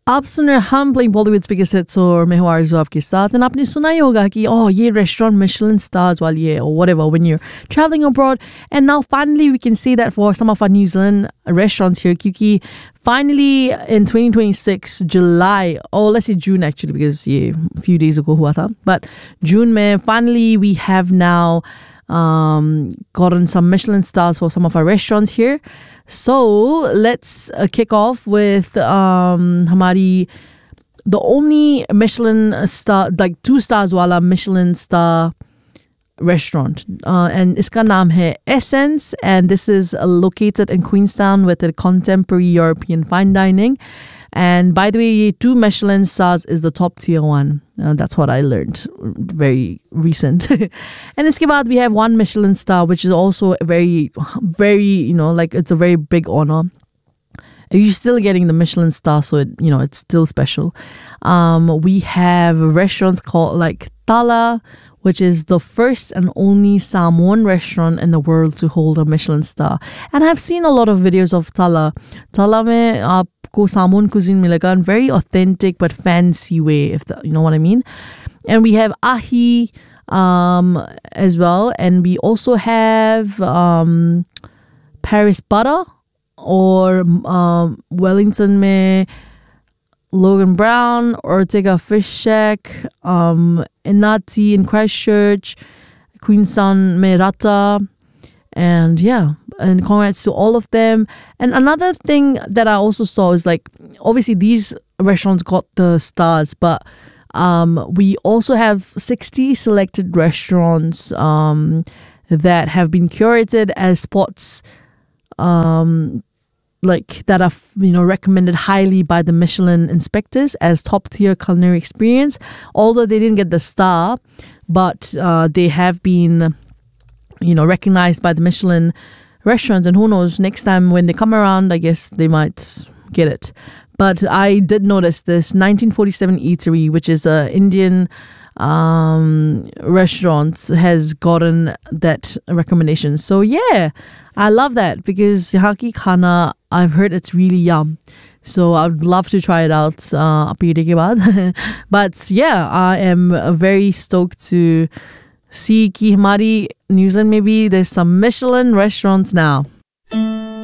आप सुन रहे हम प्लेइंग बॉलीवुड बिगेस्ट हिट्स और मैं हूं आरज़ू आपके साथ एंड आपने सुना ही होगा कि ये रेस्टोरेंट मिशेलिन स्टार्स वाली है or whatever when you're traveling abroad and now finally we can say that for some of our New Zealand restaurants here क्योंकि finally in 2026 July or let's say June actually because ये few days ago हुआ था but June में finally we have now gotten some Michelin stars for some of our restaurants here. So let's kick off with the only Michelin star, like 2 stars wala Michelin star restaurant. And iska naam hai Essence and this is located in Queenstown with a contemporary European fine dining. And by the way, 2 Michelin stars is the top tier one. That's what I learned. Very recent. And iske baad we have 1 Michelin star, which is also very, very, like it's a very big honor. You're still getting the Michelin star, so it's still special. We have restaurants called like Tala, which is the first and only Samoan restaurant in the world to hold a Michelin star. And I've seen a lot of videos of Tala. Tala mein aapko Samoan cuisine milega in very authentic but fancy way, if you know what I mean. And we have Ahi as well. And we also have Paris Butter or Wellington mein Logan Brown, Ortega Fish Shack, Inati in Christchurch, Queenstown Merata, and and congrats to all of them. And another thing that I also saw is like, obviously these restaurants got the stars, but we also have 60 selected restaurants that have been curated as spots like that are recommended highly by the Michelin inspectors as top tier culinary experience. Although they didn't get the star, but they have been recognized by the Michelin restaurants, and who knows, next time when they come around, I guess they might get it. But I did notice this 1947 Eatery, which is a Indian restaurant, has gotten that recommendation. So I love that because यहाँ की खाना, I've heard it's really yum. So I'd love to try it out पीने के बाद. But I am very stoked to see कि हमारी New Zealand में भी there's some Michelin restaurants now.